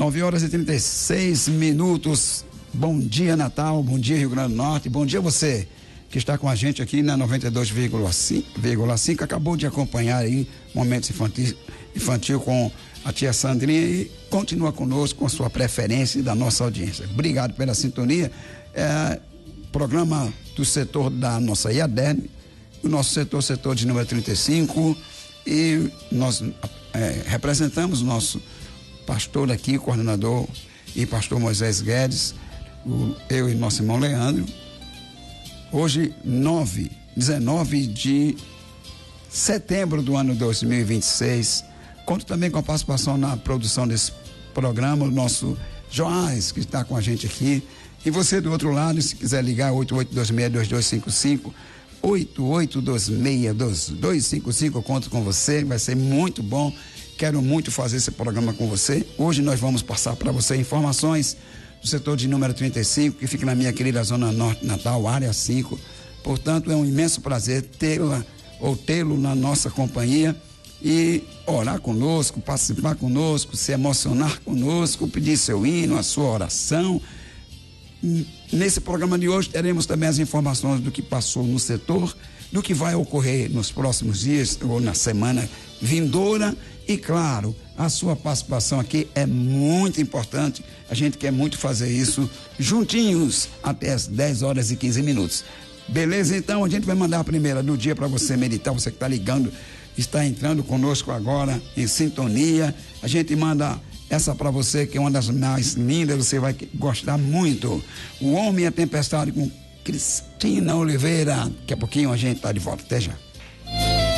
9h36. Bom dia, Natal. Bom dia, Rio Grande do Norte. Bom dia você que está com a gente aqui na 92,5. Acabou de acompanhar aí Momentos Infantil com a tia Sandrinha e continua conosco com sua preferência e da nossa audiência. Obrigado pela sintonia. Programa do setor da nossa IADERN, o nosso setor de número 35, e nós representamos o nosso pastor aqui, coordenador e pastor Moisés Guedes, eu e nosso irmão Leandro. Hoje, 19 de setembro do ano 2026, conto também com a participação na produção desse programa, o nosso Joás, que está com a gente aqui, e você do outro lado, se quiser ligar, 8826-2255, 8826-2255, eu conto com você, vai ser muito bom, quero muito fazer esse programa com você. Hoje nós vamos passar para você informações do setor de número 35, que fica na minha querida Zona Norte Natal, área 5. Portanto, é um imenso prazer tê-lo na nossa companhia e orar conosco, participar conosco, se emocionar conosco, pedir seu hino, a sua oração. Nesse programa de hoje teremos também as informações do que passou no setor, do que vai ocorrer nos próximos dias ou na semana vindoura. E claro, a sua participação aqui é muito importante. A gente quer muito fazer isso juntinhos até as 10h15. Beleza? Então a gente vai mandar a primeira do dia para você meditar. Você que está ligando, está entrando conosco agora em sintonia. A gente manda essa para você, que é uma das mais lindas, você vai gostar muito. O Homem e a Tempestade, com Cristina Oliveira. Daqui a pouquinho a gente está de volta. Até já.